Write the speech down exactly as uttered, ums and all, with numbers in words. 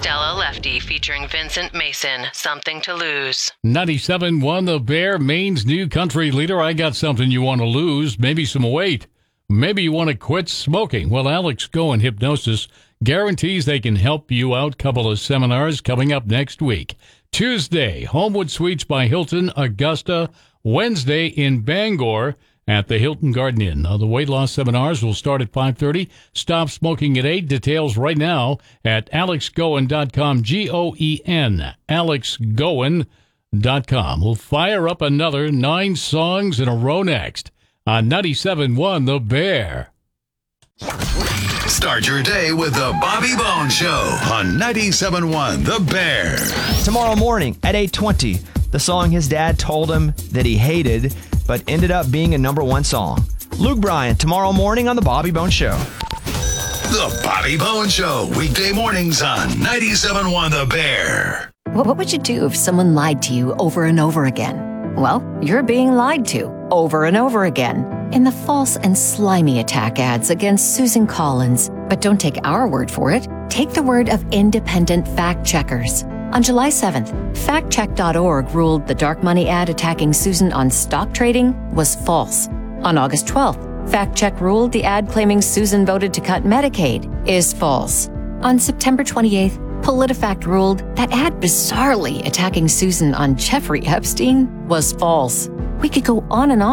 Stella Lefty featuring Vincent Mason, Something to Lose. ninety-seven one The Bear, Maine's new country leader. I got something you want to lose, maybe some weight. Maybe you want to quit smoking. Well, Alex Goen Hypnosis guarantees they can help you out. Couple of seminars coming up next week. Tuesday, Homewood Suites by Hilton, Augusta. Wednesday in Bangor at the Hilton Garden Inn. Now, the weight loss seminars will start at five thirty. Stop smoking at eight. Details right now at alex goen dot com. G O E N. alex goen dot com. We'll fire up another nine songs in a row next on ninety-seven one The Bear. Start your day with the Bobby Bones Show on ninety-seven one The Bear. Tomorrow morning at eight twenty, the song his dad told him that he hated, but ended up being a number one song. Luke Bryan, tomorrow morning on The Bobby Bones Show. The Bobby Bones Show, weekday mornings on ninety-seven one The Bear. What would you do if someone lied to you over and over again? Well, you're being lied to over and over again in the false and slimy attack ads against Susan Collins. But don't take our word for it. Take the word of independent fact checkers. On July seventh, fact check dot org ruled the dark money ad attacking Susan on stock trading was false. On August twelfth, FactCheck ruled the ad claiming Susan voted to cut Medicaid is false. On September twenty-eighth, PolitiFact ruled that ad bizarrely attacking Susan on Jeffrey Epstein was false. We could go on and on.